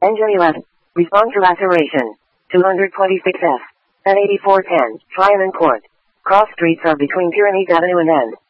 Engine 11. Respond to laceration. 226F. At 8410, Trianon Court. Cross streets are between Pyrenees Avenue and N.